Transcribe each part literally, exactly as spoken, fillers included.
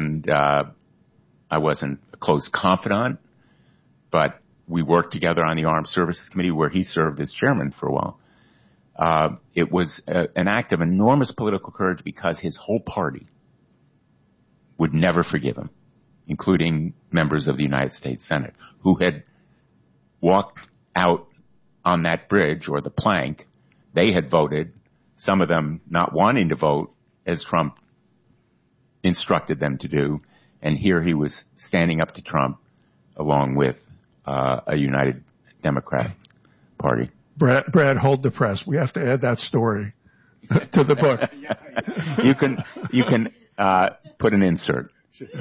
and uh, I wasn't a close confidant, but we worked together on the Armed Services Committee where he served as chairman for a while. Uh, it was a, an act of enormous political courage because his whole party would never forgive him, including members of the United States Senate, who had walked out on that bridge or the plank. They had voted, some of them not wanting to vote as Trump instructed them to do. And here he was standing up to Trump along with uh, a United Democratic Party. Brad, Brad, hold the press. We have to add that story to the book. you can, you can, uh, put an insert.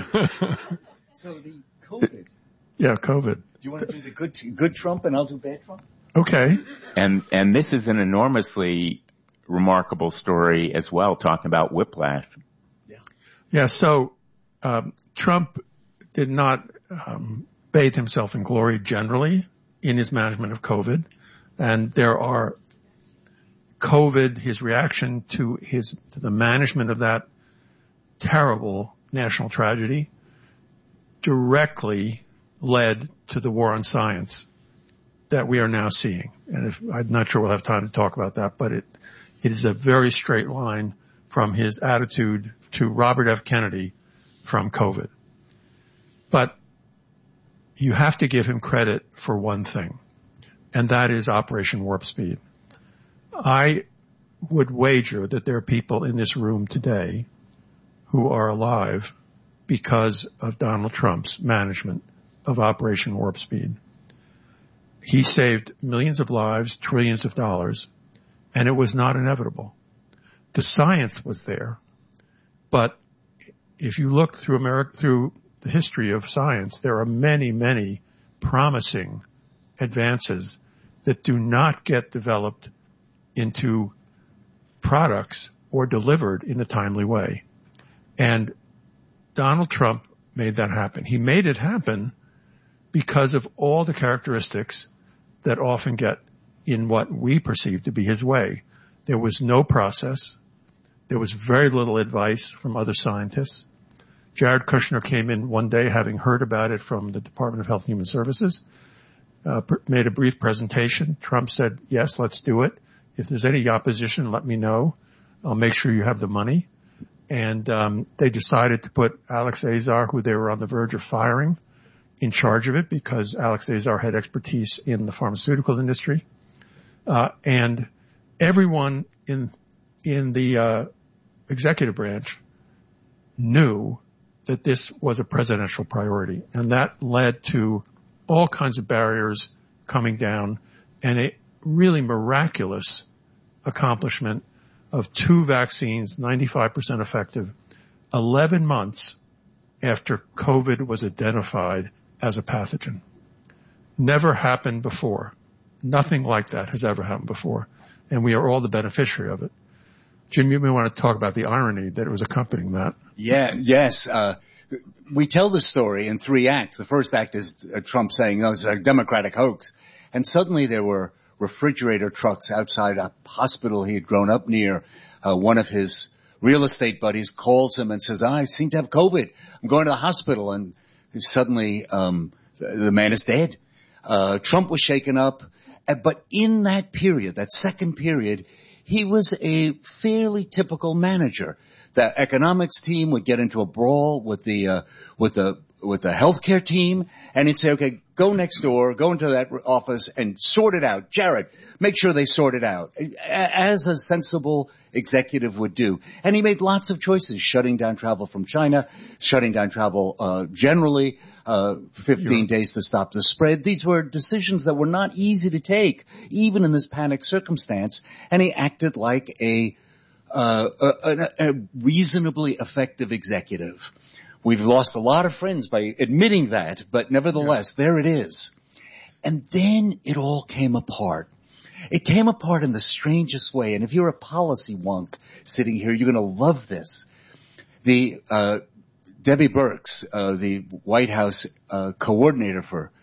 So the COVID. Yeah, COVID. Do you want to do the good, good Trump and I'll do bad Trump? Okay. And, and this is an enormously remarkable story as well, talking about whiplash. Yeah. Yeah. So, um, Trump did not, um, bathe himself in glory generally in his management of COVID. And there are COVID, his reaction to his, to the management of that terrible national tragedy directly led to the war on science that we are now seeing. And if, I'm not sure we'll have time to talk about that, but it, it is a very straight line from his attitude to Robert F. Kennedy from COVID. But you have to give him credit for one thing, and that is Operation Warp Speed. I would wager that there are people in this room today who are alive because of Donald Trump's management of Operation Warp Speed. He saved millions of lives, trillions of dollars, and it was not inevitable. The science was there, but if you look through America, through the history of science, there are many, many promising advances that do not get developed into products or delivered in a timely way. And Donald Trump made that happen. He made it happen because of all the characteristics that often get in what we perceive to be his way. There was no process. There was very little advice from other scientists. Jared Kushner came in one day having heard about it from the Department of Health and Human Services, uh, pr- made a brief presentation. Trump said, yes, let's do it. If there's any opposition, let me know. I'll make sure you have the money. And um, they decided to put Alex Azar, who they were on the verge of firing, in charge of it because Alex Azar had expertise in the pharmaceutical industry. Uh, and everyone in in the uh, executive branch knew that this was a presidential priority. And that led to all kinds of barriers coming down and a really miraculous accomplishment of two vaccines, ninety-five percent effective, eleven months after COVID was identified as a pathogen. Never happened before. Nothing like that has ever happened before. And we are all the beneficiary of it. Jim, you may want to talk about the irony that it was accompanying that. Yeah, yes. Uh, we tell the story in three acts. The first act is uh, Trump saying, oh, it's a Democratic hoax. And suddenly there were refrigerator trucks outside a hospital he had grown up near. Uh, one of his real estate buddies calls him and says, I seem to have COVID. I'm going to the hospital. And suddenly um, the, the man is dead. Uh, Trump was shaken up. Uh, but in that period, that second period, he was a fairly typical manager. The economics team would get into a brawl with the uh, with the with the healthcare team, and he'd say, "Okay, go next door, go into that office, and sort it out." Jared, make sure they sort it out, as a sensible executive would do. And he made lots of choices: shutting down travel from China, shutting down travel uh, generally, uh, fifteen days to stop the spread. These were decisions that were not easy to take, even in this panic circumstance. And he acted like a Uh, a, a reasonably effective executive. We've lost a lot of friends by admitting that, but nevertheless, yeah. There it is. And then it all came apart. It came apart in the strangest way. And if you're a policy wonk sitting here, you're going to love this. The uh Debbie Birx, uh, the White House uh, coordinator for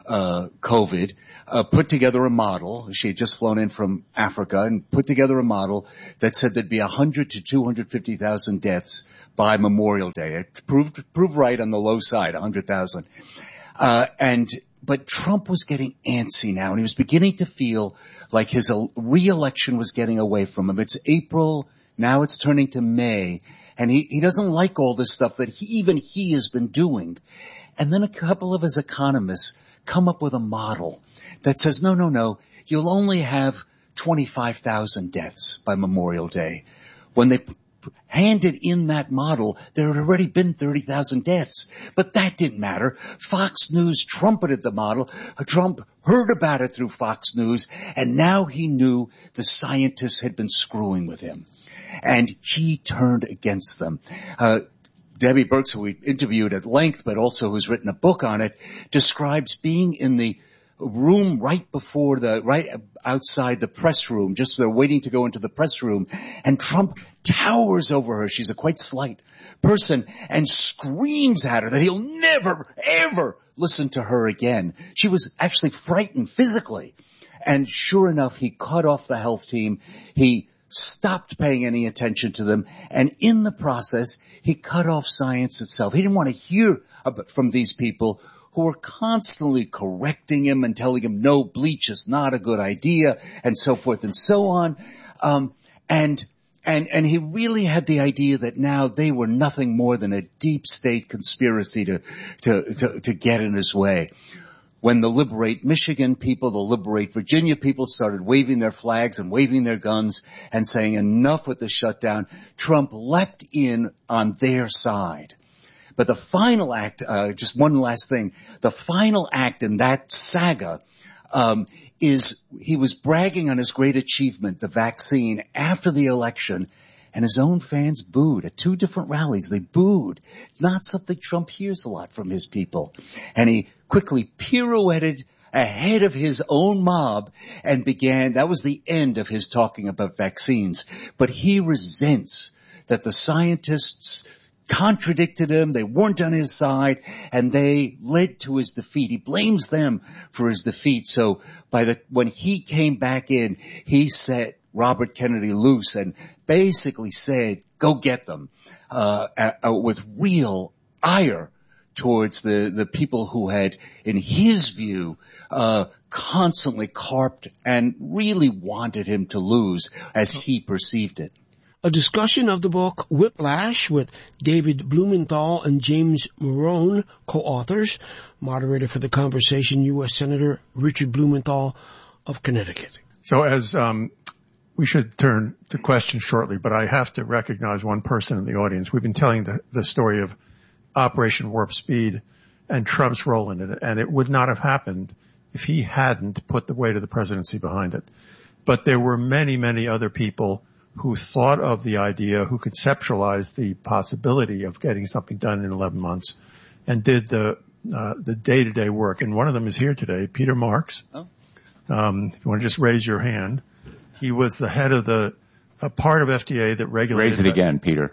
uh, COVID, uh, put together a model. She had just flown in from Africa and put together a model that said there'd be one hundred to two hundred fifty thousand deaths by Memorial Day. It proved, proved right on the low side, one hundred thousand. Uh, and, but Trump was getting antsy now, and he was beginning to feel like his re-election was getting away from him. It's April, now it's turning to May, and he, he doesn't like all this stuff that he, even he has been doing. And then a couple of his economists come up with a model that says, no, no, no, you'll only have twenty-five thousand deaths by Memorial Day. When they handed in that model, there had already been thirty thousand deaths. But that didn't matter. Fox News trumpeted the model. Trump heard about it through Fox News, and now he knew the scientists had been screwing with him. And he turned against them. Uh, Debbie Birx, who we interviewed at length, but also who's written a book on it, describes being in the room right before the, right outside the press room, just they're waiting to go into the press room, and Trump towers over her. She's a quite slight person, and screams at her that he'll never, ever listen to her again. She was actually frightened physically. And sure enough, he cut off the health team. He stopped paying any attention to them, and in the process, he cut off science itself. He didn't want to hear about, from these people who were constantly correcting him and telling him, no, bleach is not a good idea, and so forth and so on. Um, and, and, and he really had the idea that now they were nothing more than a deep state conspiracy to, to, to, to get in his way. When the Liberate Michigan people, the Liberate Virginia people started waving their flags and waving their guns and saying enough with the shutdown, Trump leapt in on their side. But the final act, uh, just one last thing, the final act in that saga, um, is he was bragging on his great achievement, the vaccine, after the election, and his own fans booed at two different rallies. They booed. It's not something Trump hears a lot from his people. And he quickly pirouetted ahead of his own mob and began, that was the end of his talking about vaccines. But he resents that the scientists contradicted him, they weren't on his side, and they led to his defeat. He blames them for his defeat. So by the, when he came back in, he set Robert Kennedy loose and basically said, go get them, uh, uh, with real ire towards the, the people who had, in his view, uh, constantly carped and really wanted him to lose as he perceived it. A discussion of the book Whiplash with David Blumenthal and James Morone, co-authors. Moderator for the conversation, U S Senator Richard Blumenthal of Connecticut. So as um, we should turn to questions shortly, but I have to recognize one person in the audience. We've been telling the, the story of Operation Warp Speed and Trump's role in it, and it would not have happened if he hadn't put the weight of the presidency behind it. But there were many, many other people who thought of the idea, who conceptualized the possibility of getting something done in eleven months and did the uh, the day-to-day work. And one of them is here today, Peter Marks. Oh. Um, if you want to just raise your hand. He was the head of the a part of F D A that regulated. Raise it again, Peter.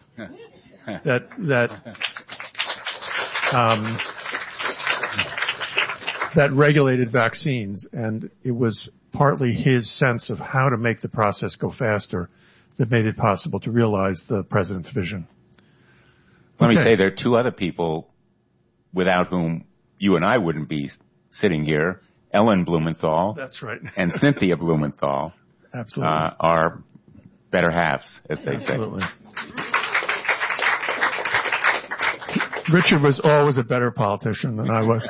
That that um, that regulated vaccines, and it was partly his sense of how to make the process go faster that made it possible to realize the president's vision. Let okay. me say there are two other people without whom you and I wouldn't be sitting here. Ellen Blumenthal. That's right. And Cynthia Blumenthal. Absolutely. Uh, are better halves, as they Absolutely. say. Richard was always a better politician than I was.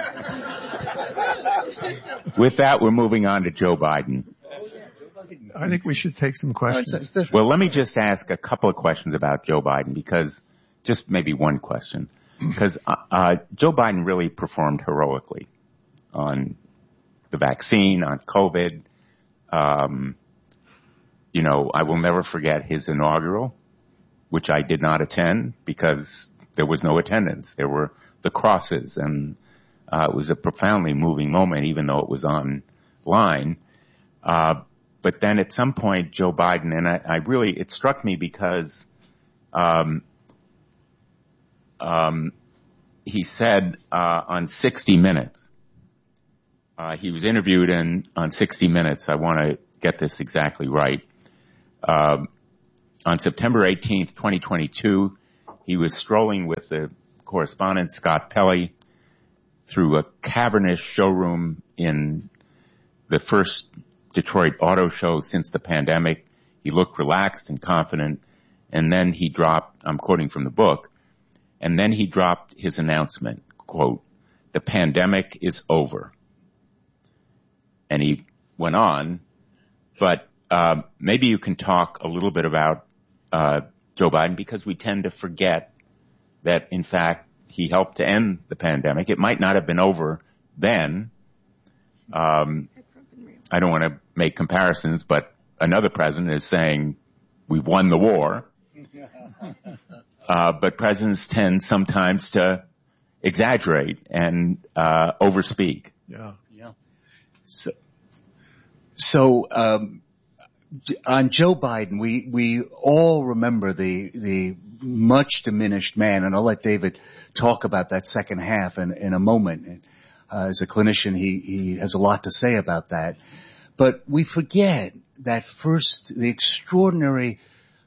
With that, we're moving on to Joe Biden. I think we should take some questions. Well, let me just ask a couple of questions about Joe Biden, because just maybe one question, because uh, uh, Joe Biden really performed heroically on the vaccine, on COVID. Um, you know, I will never forget his inaugural, which I did not attend because there was no attendance. There were the crosses, and uh, it was a profoundly moving moment, even though it was online. Uh, but then at some point, Joe Biden, and I, I really, it struck me because um, um, he said uh, on sixty minutes Uh, he was interviewed in on sixty minutes. I want to get this exactly right. Um, on September eighteenth, twenty twenty-two, he was strolling with the correspondent Scott Pelley through a cavernous showroom in the first Detroit auto show since the pandemic. He looked relaxed and confident, and then he dropped, I'm quoting from the book, and then he dropped his announcement, quote, "The pandemic is over." And he went on, but uh, maybe you can talk a little bit about uh, Joe Biden, because we tend to forget that, in fact, he helped to end the pandemic. It might not have been over then. Um, I don't want to make comparisons, but another president is saying we've won the war. Uh, but presidents tend sometimes to exaggerate and uh, overspeak. Yeah. Yeah. So, so um, on Joe Biden, we we all remember the the much diminished man, and I'll let David talk about that second half in, in a moment. And, uh, as a clinician, he he has a lot to say about that. But we forget that first, the extraordinary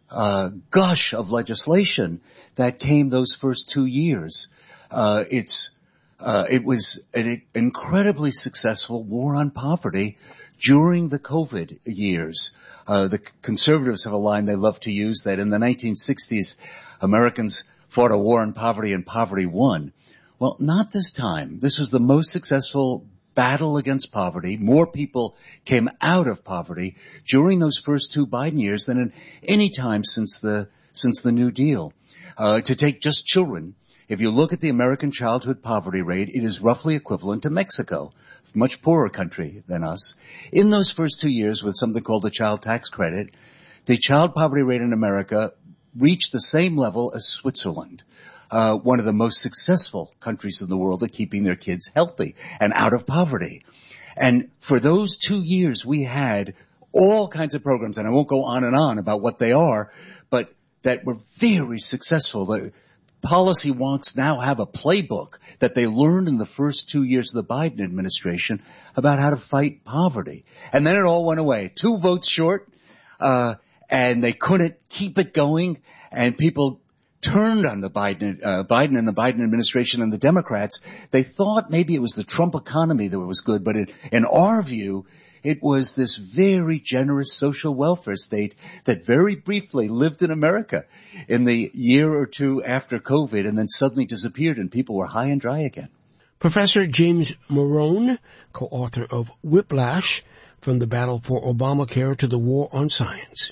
uh gush of legislation that came those first two years. Uh, it's uh, it was an incredibly successful war on poverty during the COVID years. Uh, the conservatives have a line they love to use, that in the nineteen sixties, Americans fought a war on poverty and poverty won. Well, not this time. This was the most successful battle against poverty. More people came out of poverty during those first two Biden years than in any time since the since the New Deal. Uh, to take just children, if you look at the American childhood poverty rate, it is roughly equivalent to Mexico, a much poorer country than us. In those first two years, with something called the child tax credit, the child poverty rate in America reached the same level as Switzerland. Uh, one of the most successful countries in the world at keeping their kids healthy and out of poverty. And for those two years, we had all kinds of programs, and I won't go on and on about what they are, but that were very successful. The policy wonks now have a playbook that they learned in the first two years of the Biden administration about how to fight poverty. And then it all went away. Two votes short, uh, and they couldn't keep it going, and people turned on the Biden, uh, Biden and the Biden administration and the Democrats. They thought maybe it was the Trump economy that was good, but it, in our view, it was this very generous social welfare state that very briefly lived in America in the year or two after COVID and then suddenly disappeared and people were high and dry again. Professor James Morone, co-author of Whiplash, From the Battle for Obamacare to the War on Science.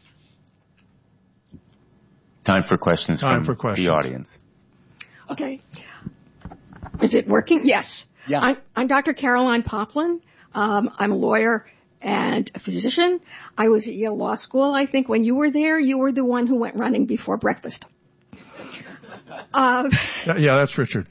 Time for questions Time from for questions. the audience. Okay. Is it working? Yes. Yeah. I'm, I'm Doctor Caroline Poplin. Um, I'm a lawyer and a physician. I was at Yale Law School. I think when you were there, you were the one who went running before breakfast. Um, Yeah, that's Richard.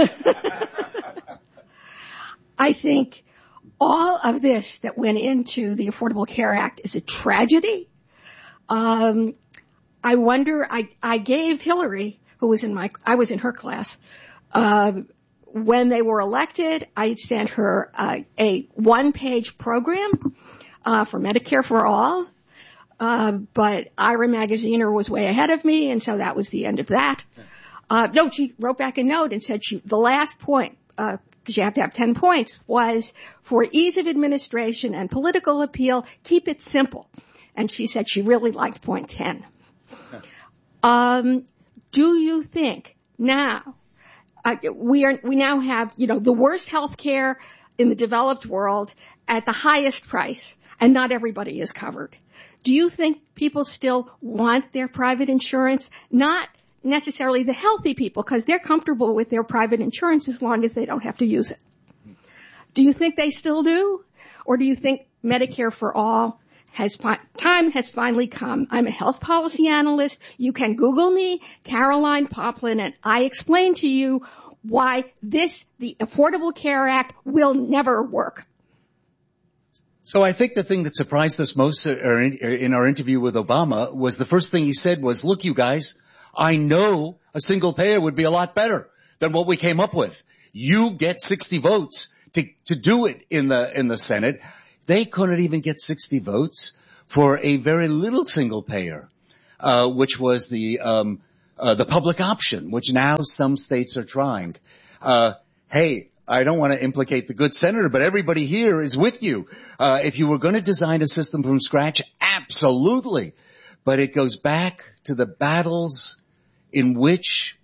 I think all of this that went into the Affordable Care Act is a tragedy. Um, I wonder, I, I gave Hillary, who was in my, I was in her class, uh, when they were elected, I sent her uh, a one-page program uh, for Medicare for All, uh, but Ira Magaziner was way ahead of me, and so that was the end of that. Uh, no, she wrote back a note and said she, the last point, uh, because you have to have ten points, was for ease of administration and political appeal, keep it simple. And she said she really liked point ten. Um, do you think now, uh, we are, we now have, you know, the worst health care in the developed world at the highest price, and not everybody is covered. Do you think people still want their private insurance? Not necessarily the healthy people, because they're comfortable with their private insurance as long as they don't have to use it. Do you think they still do? Or do you think Medicare for All has fi- time has finally come? I'm a health policy analyst. You can Google me, Caroline Poplin, and I explain to you why this, the Affordable Care Act, will never work. So I think the thing that surprised us most in our interview with Obama was the first thing he said was, look, you guys, I know a single payer would be a lot better than what we came up with. You get sixty votes to, to do it in the, in the Senate. They couldn't even get sixty votes for a very little single payer, uh, which was the, um, uh, the public option, which now some states are trying. Uh, hey, I don't want to implicate the good senator, but everybody here is with you. Uh, if you were going to design a system from scratch, absolutely. But it goes back to the battles in which,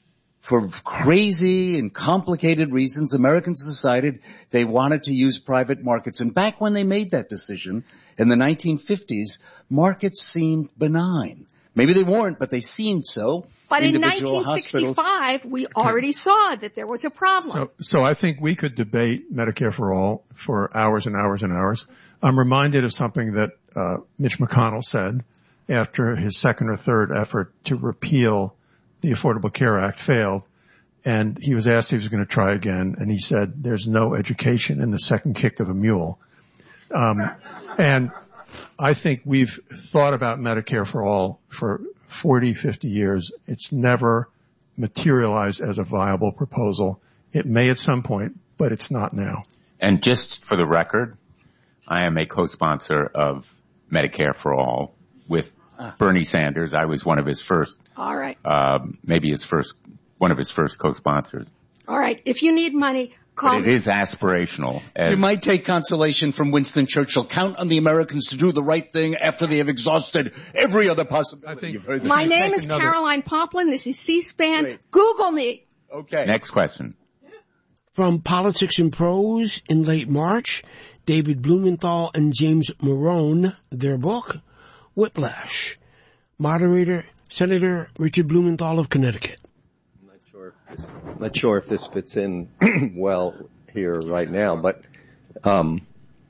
for crazy and complicated reasons, Americans decided they wanted to use private markets. And back when they made that decision in the nineteen fifties, markets seemed benign. Maybe they weren't, but they seemed so. But Individual in nineteen sixty-five, hospitals. We already saw that there was a problem. So, so I think we could debate Medicare for All for hours and hours and hours. I'm reminded of something that uh, Mitch McConnell said after his second or third effort to repeal the Affordable Care Act failed. And he was asked if he was going to try again. And he said, there's no education in the second kick of a mule. Um, and I think we've thought about Medicare for All for forty, fifty years. It's never materialized as a viable proposal. It may at some point, but it's not now. And just for the record, I am a co-sponsor of Medicare for All with Bernie Sanders. I was one of his first, All right. um, maybe his first, one of his first co-sponsors. All right. If you need money, call But it is aspirational. As You might take consolation from Winston Churchill. Count on the Americans to do the right thing after they have exhausted every other possibility. I think- You've heard that. My name Take is another- Caroline Poplin. This is C-SPAN. Great. Google me. Okay. Next question. From Politics and Prose in late March, David Blumenthal and James Morone, their book, Whiplash. Moderator, Senator Richard Blumenthal of Connecticut. I'm not sure if this, not sure if this fits in well here right now, but um,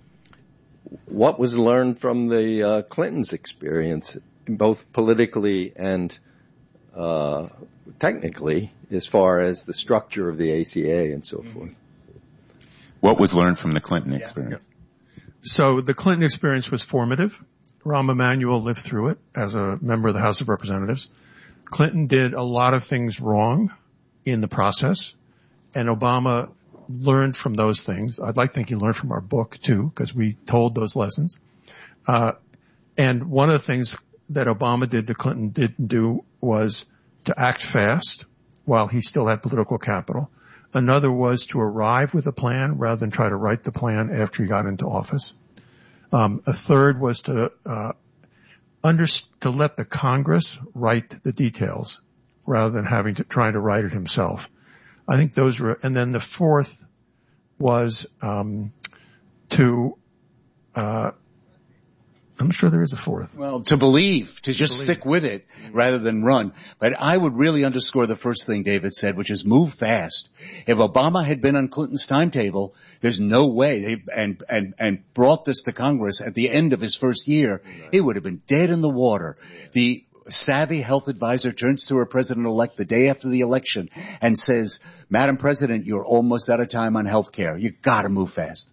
what was learned from the uh, Clintons' experience, both politically and uh, technically, as far as the structure of the A C A and so forth? What was learned from the Clinton experience? So the Clinton experience was formative. Rahm Emanuel lived through it as a member of the House of Representatives. Clinton did a lot of things wrong in the process, and Obama learned from those things. I'd like to think he learned from our book, too, because we told those lessons. Uh, and one of the things that Obama did that Clinton didn't do was to act fast while he still had political capital. Another was to arrive with a plan rather than try to write the plan after he got into office. Um, a third was to uh, under, to let the Congress write the details rather than having to trying to write it himself. I think those were, and then the fourth was um, to. Uh, I'm sure there is a fourth. Well, to believe, to just Believe. stick with it rather than run. But I would really underscore the first thing David said, which is move fast. If Obama had been on Clinton's timetable, there's no way, they, and, and, and brought this to Congress at the end of his first year, he would have been dead in the water. The savvy health advisor turns to her president-elect the day after the election and says, Madam President, you're almost out of time on health care. You gotta move fast.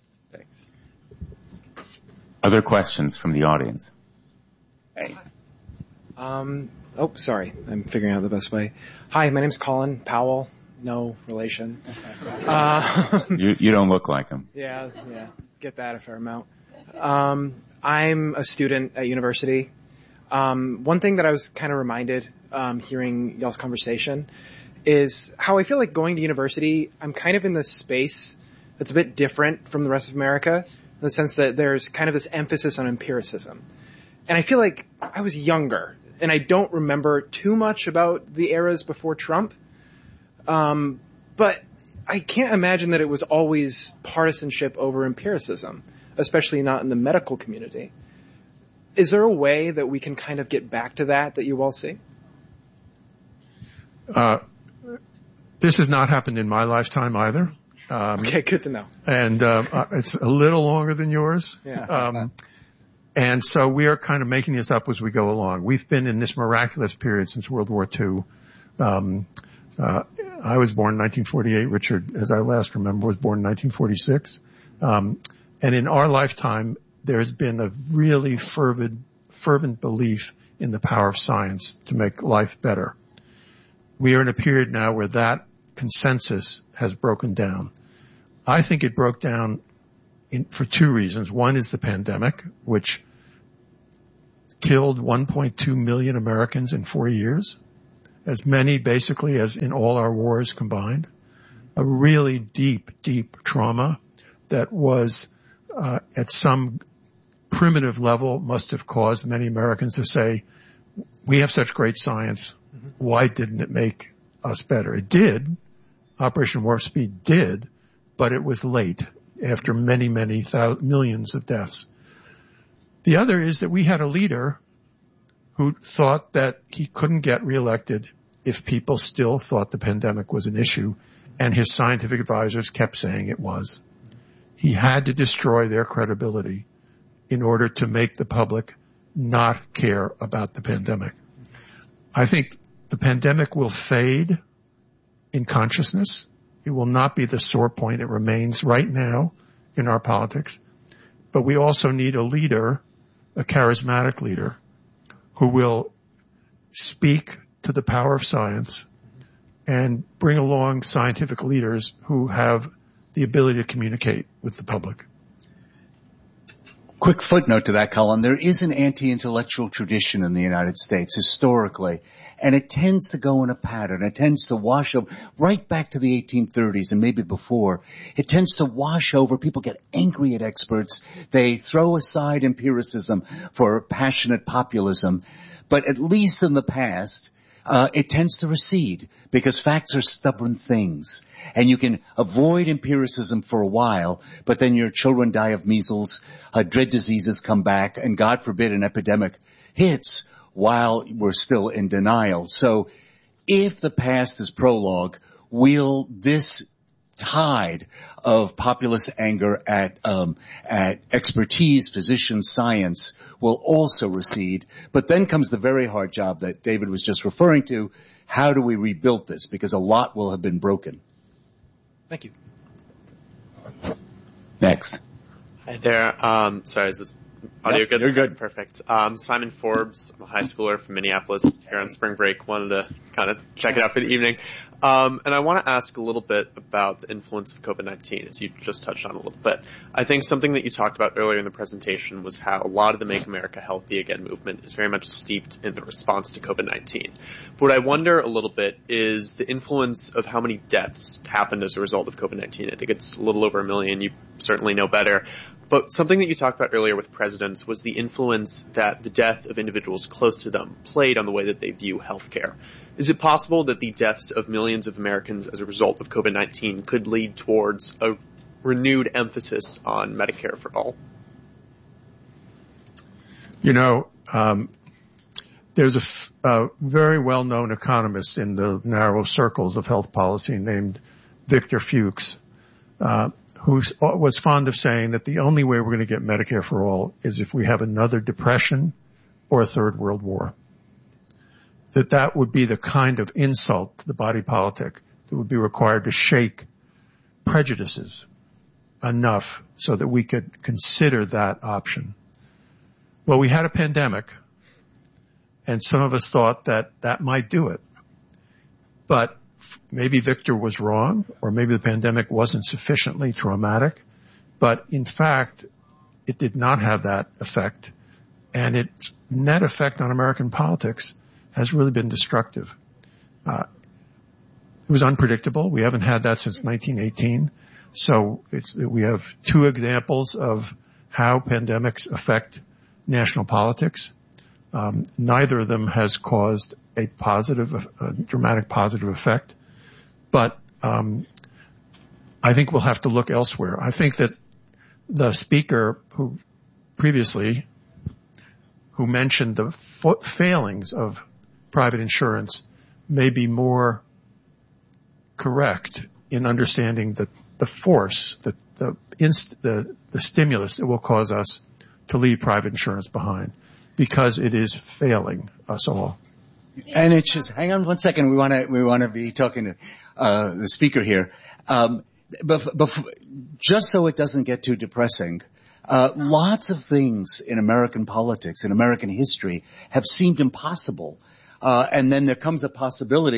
Other questions from the audience? Hey. Um, oh, sorry. I'm figuring out the best way. Hi, my name's Colin Powell. No relation. Uh, You, you don't look like him. yeah, yeah. Get that a fair amount. Um, I'm a student at university. Um, one thing that I was kind of reminded, um, hearing y'all's conversation is how I feel like going to university, I'm kind of in this space that's a bit different from the rest of America, in the sense that there's kind of this emphasis on empiricism. And I feel like I was younger, and I don't remember too much about the eras before Trump. Um, but I can't imagine that it was always partisanship over empiricism, especially not in the medical community. Is there a way that we can kind of get back to that, that you all see? Uh, this has not happened in my lifetime either. Um, Okay, good to know. and uh, uh, it's a little longer than yours. Yeah. Um, and so we are kind of making this up as we go along. We've been in this miraculous period since World War Two. Um, uh, I was born in nineteen forty-eight. Richard, as I last remember, was born in nineteen forty-six. Um, and in our lifetime, there's been a really fervent, fervent belief in the power of science to make life better. We are in a period now where that consensus has broken down. I think it broke down in, for two reasons. One is the pandemic, which killed one point two million Americans in four years, as many basically as in all our wars combined. A really deep, deep trauma that was uh, at some primitive level must have caused many Americans to say, we have such great science. Why didn't it make us better? It did. Operation Warp Speed did, but it was late after many, many thousands, millions of deaths. The other is that we had a leader who thought that he couldn't get reelected if people still thought the pandemic was an issue, and his scientific advisors kept saying it was. He had to destroy their credibility in order to make the public not care about the pandemic. I think the pandemic will fade in consciousness. It will not be the sore point it remains right now in our politics. But we also need a leader, a charismatic leader, who will speak to the power of science and bring along scientific leaders who have the ability to communicate with the public. Quick footnote to that, Colin. There is an anti-intellectual tradition in the United States historically, and it tends to go in a pattern. It tends to wash over right back to the eighteen thirties and maybe before. It tends to wash over. People get angry at experts. They throw aside empiricism for passionate populism. But at least in the past, Uh, it tends to recede because facts are stubborn things, and you can avoid empiricism for a while, but then your children die of measles, uh, dread diseases come back, and God forbid an epidemic hits while we're still in denial. So if the past is prologue, will this tide of populist anger at um, at expertise, physician science will also recede. But then comes the very hard job that David was just referring to. How do we rebuild this? Because a lot will have been broken. Thank you. Next. Hi there. Um, sorry, is this audio yep, good? You're good. Perfect. Um, Simon Forbes, I'm a high schooler from Minneapolis here on spring break. Wanted to kind of check it out for the evening. Um, and I want to ask a little bit about the influence of COVID nineteen, as you just touched on a little bit. I think something that you talked about earlier in the presentation was how a lot of the Make America Healthy Again movement is very much steeped in the response to COVID nineteen. But what I wonder a little bit is the influence of how many deaths happened as a result of COVID nineteen. I think it's a little over a million. You certainly know better. But something that you talked about earlier with presidents was the influence that the death of individuals close to them played on the way that they view healthcare. Is it possible that the deaths of millions of Americans as a result of COVID nineteen could lead towards a renewed emphasis on Medicare for all? You know, um, there's a, f- a very well-known economist in the narrow circles of health policy named Victor Fuchs, uh, who was fond of saying that the only way we're going to get Medicare for all is if we have another depression or a third world war. That that would be the kind of insult to the body politic that would be required to shake prejudices enough so that we could consider that option. Well, we had a pandemic, and some of us thought that that might do it. But maybe Victor was wrong, or maybe the pandemic wasn't sufficiently traumatic. But in fact, it did not have that effect, and its net effect on American politics has really been destructive. Uh, it was unpredictable. We haven't had that since nineteen eighteen. So it's, we have two examples of how pandemics affect national politics. Um, neither of them has caused a positive, a dramatic positive effect. But um, I think we'll have to look elsewhere. I think that the speaker who previously, who mentioned the fa- failings of private insurance may be more correct in understanding the, the force, the, the, inst, the, the stimulus that will cause us to leave private insurance behind, because it is failing us all. And it's just, hang on one second. We want to, we want to be talking to, uh, the speaker here. Um, but, but just so it doesn't get too depressing, uh, lots of things in American politics, in American history, have seemed impossible. Uh, and then there comes a possibility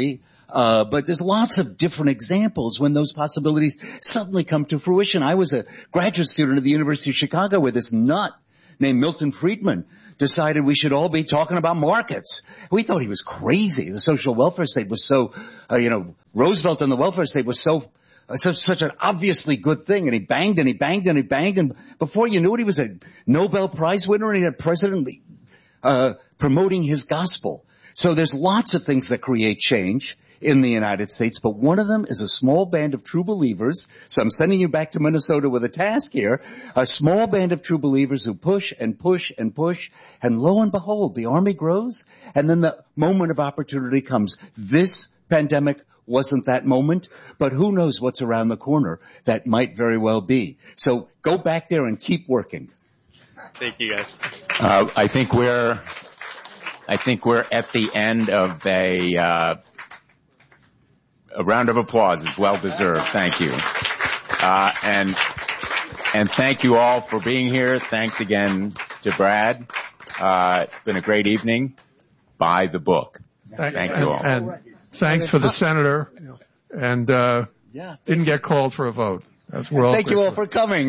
Uh, but there's lots of different examples when those possibilities suddenly come to fruition. I was a graduate student at the University of Chicago where this nut named Milton Friedman decided we should all be talking about markets. We thought he was crazy. The social welfare state was so, uh, you know, Roosevelt and the welfare state was so, uh, such, such an obviously good thing. And he banged and he banged and he banged. And before you knew it, he was a Nobel Prize winner and he had president, uh, promoting his gospel. So there's lots of things that create change in the United States, but one of them is a small band of true believers. So I'm sending you back to Minnesota with a task here. A small band of true believers who push and push and push, and lo and behold, the army grows, and then the moment of opportunity comes. This pandemic wasn't that moment, but who knows what's around the corner that might very well be. So go back there and keep working. Thank you, guys. Uh, I think we're, I think we're at the end of a, uh, A round of applause is well deserved. Thank you. Uh, and, and thank you all for being here. Thanks again to Brad. Uh, it's been a great evening. Buy the book. Thank, thank you all. And, and thanks for the senator. And, uh, yeah. didn't get called for a vote. That's we're all Thank you all for, for coming.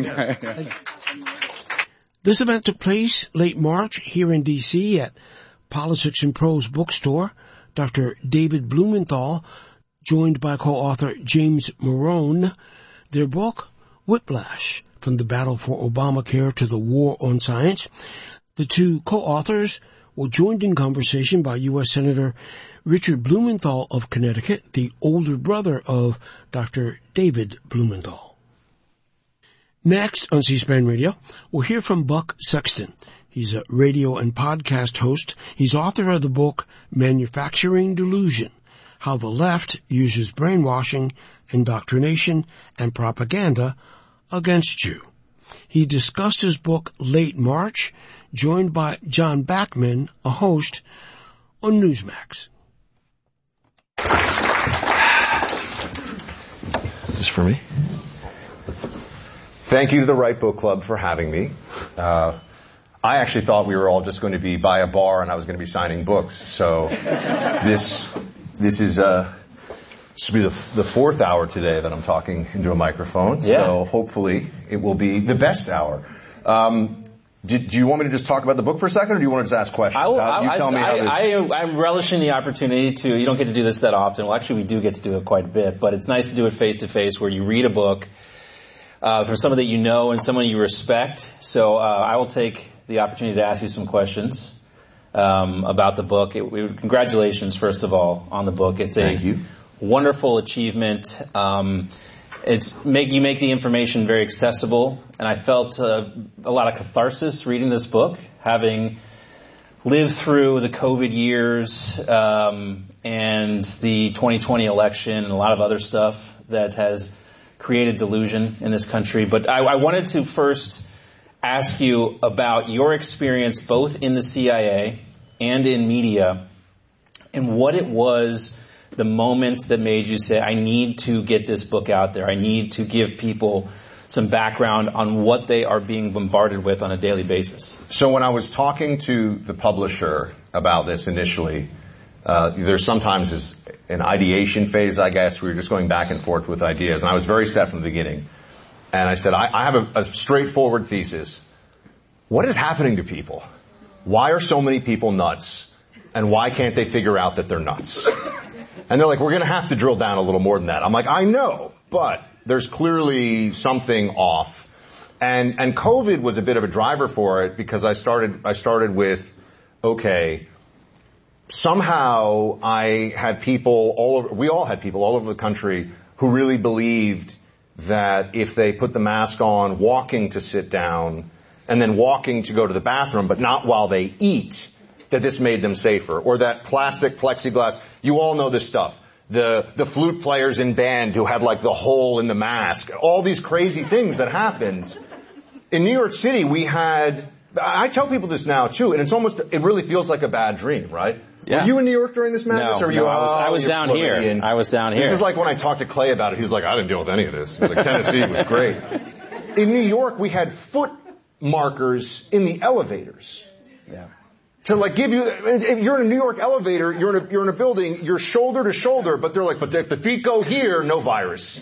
This event took place late March here in D C at Politics and Prose bookstore. Doctor David Blumenthal, joined by co-author James Morone, their book, Whiplash, From the Battle for Obamacare to the War on Science. The two co-authors were joined in conversation by U S Senator Richard Blumenthal of Connecticut, the older brother of Doctor David Blumenthal. Next on C-SPAN Radio, we'll hear from Buck Sexton. He's a radio and podcast host. He's author of the book Manufacturing Delusion: How the Left Uses Brainwashing, Indoctrination, and Propaganda Against You. He discussed his book late March, joined by John Bachman, a host on Newsmax. Is this for me? Thank you to the Right Book Club for having me. Uh, I actually thought we were all just going to be by a bar and I was going to be signing books. So this... This is uh, this will be the, the fourth hour today that I'm talking into a microphone. Yeah. So hopefully it will be the best hour. Um, do, do you want me to just talk about the book for a second, or do you want to just ask questions? I, will, how, you I, tell me I, how I, I, I'm relishing the opportunity to. You don't get to do this that often. Well, actually, we do get to do it quite a bit, but it's nice to do it face to face, where you read a book uh, from someone that you know and someone you respect. So uh, I will take the opportunity to ask you some questions. Um, about the book. It, we, congratulations, first of all, on the book. It's a Thank you. wonderful achievement. Um, it's make you make the information very accessible, and I felt uh, a lot of catharsis reading this book, having lived through the COVID years um, and the twenty twenty election and a lot of other stuff that has created delusion in this country. But I, I wanted to first ask you about your experience both in the C I A and in media, and what it was, the moment that made you say, I need to get this book out there. I need to give people some background on what they are being bombarded with on a daily basis. So when I was talking to the publisher about this initially, uh, there's sometimes this, an ideation phase, I guess, where you're just going back and forth with ideas. And I was very set from the beginning. And I said, I, I have a, a straightforward thesis. What is happening to people? Why are so many people nuts? And why can't they figure out that they're nuts? And they're like, we're going to have to drill down a little more than that. I'm like, I know, but there's clearly something off. And, and COVID was a bit of a driver for it, because I started, I started with, okay, somehow I had people all over, we all had people all over the country who really believed that if they put the mask on, walking to sit down, and then walking to go to the bathroom, but not while they eat, that this made them safer. Or that plastic plexiglass, you all know this stuff. The, the flute players in band who had like the hole in the mask. All these crazy things that happened. In New York City, we had, I tell people this now too, and it's almost, it really feels like a bad dream, right? Yeah. Were you in New York during this madness? No, or were you, no, I was, oh, I was down here. In. I was down here. This is like when I talked to Clay about it. He was like, I didn't deal with any of this. He was like, Tennessee was great. In New York, we had foot markers in the elevators. Yeah. to like give you, if you're in a New York elevator, you're in a, you're in a building, you're shoulder to shoulder, but they're like, but if the feet go here, no virus.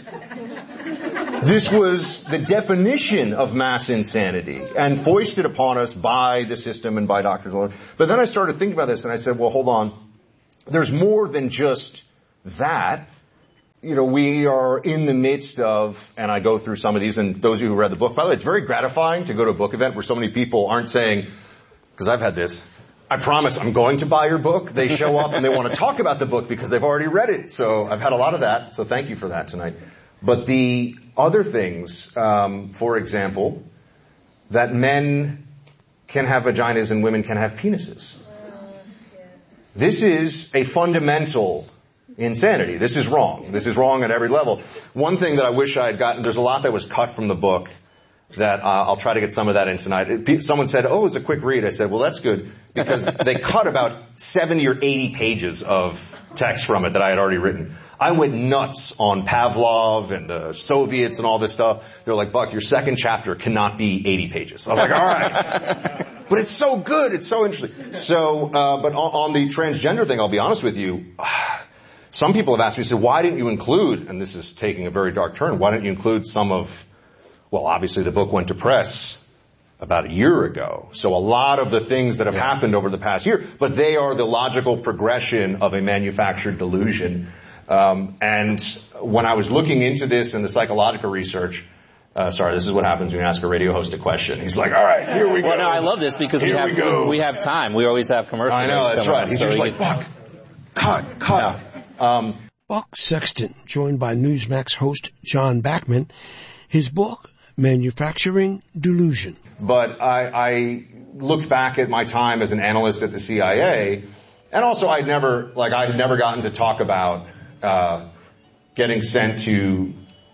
This was the definition of mass insanity and foisted upon us by the system and by doctors. But then I started thinking about this and I said, well, hold on. There's more than just that. You know, we are in the midst of, and I go through some of these, and those of you who read the book, by the way, it's very gratifying to go to a book event where so many people aren't saying, because I've had this, I promise I'm going to buy your book. They show up and they want to talk about the book because they've already read it. So I've had a lot of that. So thank you for that tonight. But the other things, um, for example, that men can have vaginas and women can have penises. This is a fundamental insanity. This is wrong. This is wrong at every level. One thing that I wish I had gotten, there's a lot that was cut from the book that uh, I'll try to get some of that in tonight. It, someone said, oh, it's a quick read. I said, well, that's good because they cut about seventy or eighty pages of text from it that I had already written. I went nuts on Pavlov and the Soviets and all this stuff. They're like, Buck, your second chapter cannot be eighty pages. I was like, all right. But it's so good. It's so interesting. So, uh, but on, on the transgender thing, I'll be honest with you. Some people have asked me, so why didn't you include, and this is taking a very dark turn, why didn't you include some of, well, obviously the book went to press about a year ago. So a lot of the things that have yeah. happened over the past year, but they are the logical progression of a manufactured delusion. Um, and when I was looking into this and the psychological research, uh, sorry, this is what happens when you ask a radio host a question. He's like, all right, here we go. Well, no, I love this because here we have, we, go. we have time. We always have commercials. I know, that's right. He's so just like, Buck, cut, cut. Yeah. Um, Buck Sexton, joined by Newsmax host John Bachman. His book, Manufacturing Delusion. But I, I looked back at my time as an analyst at the C I A, and also I'd never, like, I had never gotten to talk about uh, getting sent to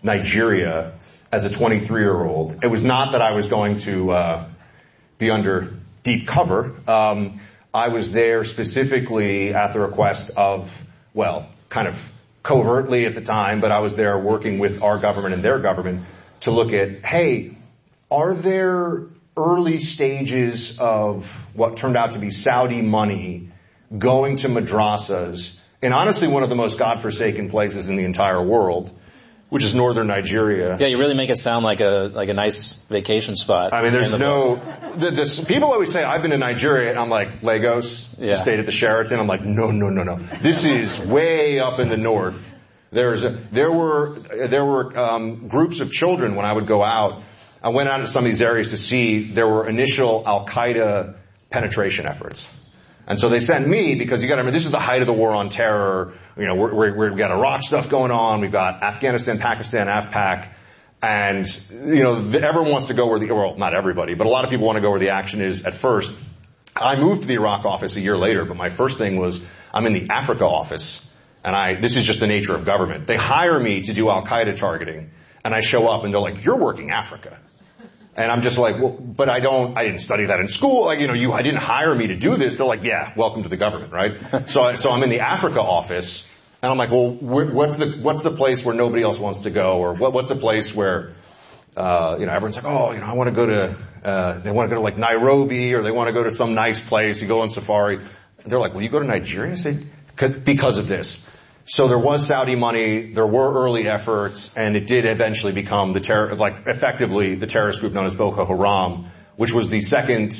Nigeria as a twenty-three-year-old. It was not that I was going to uh, be under deep cover. Um, I was there specifically at the request of, well, kind of covertly at the time, but I was there working with our government and their government to look at, hey, are there early stages of what turned out to be Saudi money going to madrasas in honestly one of the most godforsaken places in the entire world, which is northern Nigeria. Yeah, you really make it sound like a like a nice vacation spot. I mean, there's the no... The, this, people always say, I've been to Nigeria, and I'm like, Lagos, yeah. stayed at the Sheraton. I'm like, no, no, no, no. This is way up in the north. There's a, there were there were um, groups of children when I would go out. I went out to some of these areas to see there were initial Al-Qaeda penetration efforts. And so they sent me because you got to remember, this is the height of the war on terror. You know, we're, we're, we've got Iraq stuff going on. We've got Afghanistan, Pakistan, AfPak. And, you know, everyone wants to go where the, well, not everybody, but a lot of people want to go where the action is at first. I moved to the Iraq office a year later, but my first thing was I'm in the Africa office. And I, this is just the nature of government. They hire me to do Al-Qaeda targeting. And I show up and they're like, you're working Africa. And I'm just like, well, but I don't, I didn't study that in school. Like, you know, you, I didn't hire me to do this. They're like, yeah, welcome to the government, right? so, I, so I'm in the Africa office and I'm like, well, wh- what's the, what's the place where nobody else wants to go? Or what, what's the place where, uh, you know, everyone's like, oh, you know, I want to go to, uh, they want to go to like Nairobi or they want to go to some nice place. You go on safari. And they're like, will you go to Nigeria? I say, because of this. So there was Saudi money, there were early efforts, and it did eventually become the terror, like effectively the terrorist group known as Boko Haram, which was the second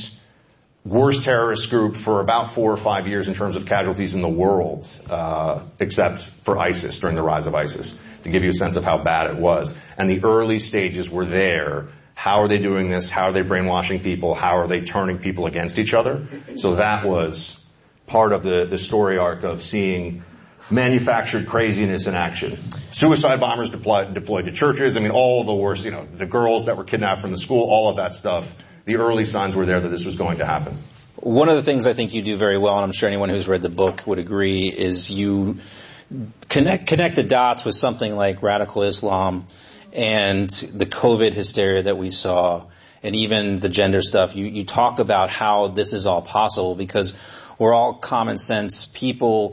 worst terrorist group for about four or five years in terms of casualties in the world, uh, except for ISIS during the rise of ISIS, to give you a sense of how bad it was. And the early stages were there. How are they doing this? How are they brainwashing people? How are they turning people against each other? So that was part of the, the story arc of seeing manufactured craziness in action. Suicide bombers deployed, deployed to churches. I mean, all the worst, you know, the girls that were kidnapped from the school, all of that stuff. The early signs were there that this was going to happen. One of the things I think you do very well, and I'm sure anyone who's read the book would agree, is you connect connect the dots with something like radical Islam and the COVID hysteria that we saw, and even the gender stuff. You, you talk about how this is all possible because we're all common sense people.